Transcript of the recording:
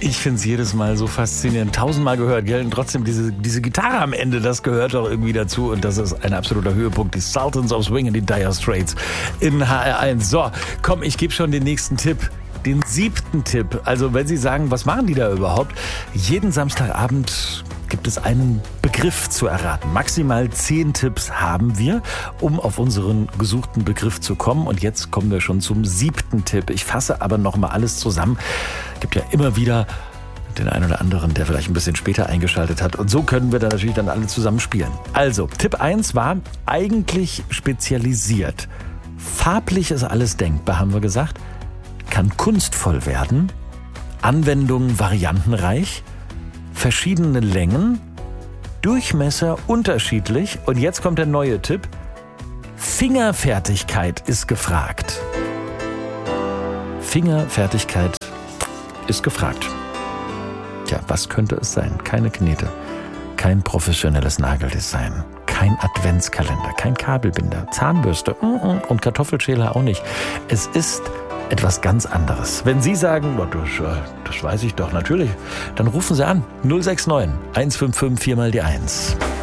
Ich finde es jedes Mal so faszinierend. 1000-mal gehört, gell? Und trotzdem diese Gitarre am Ende, das gehört doch irgendwie dazu. Und das ist ein absoluter Höhepunkt. Die Sultans of Swing und die Dire Straits in HR1. So, komm, ich gebe schon den nächsten Tipp. Den 7. Tipp. Also wenn Sie sagen, was machen die da überhaupt? Jeden Samstagabend gibt es einen Begriff zu erraten. Maximal 10 Tipps haben wir, um auf unseren gesuchten Begriff zu kommen. Und jetzt kommen wir schon zum 7. Tipp. Ich fasse aber noch mal alles zusammen. Gibt ja immer wieder den einen oder anderen, der vielleicht ein bisschen später eingeschaltet hat. Und so können wir da natürlich dann alle zusammen spielen. Also, Tipp 1 war eigentlich spezialisiert. Farblich ist alles denkbar, haben wir gesagt. Kann kunstvoll werden. Anwendung variantenreich. Verschiedene Längen, Durchmesser unterschiedlich. Und jetzt kommt der neue Tipp. Fingerfertigkeit ist gefragt. Fingerfertigkeit ist gefragt. Tja, was könnte es sein? Keine Knete, kein professionelles Nageldesign, kein Adventskalender, kein Kabelbinder, Zahnbürste und Kartoffelschäler auch nicht. Es ist etwas ganz anderes. Wenn Sie sagen, das weiß ich doch, natürlich, dann rufen Sie an. 069 155 4 mal die 1.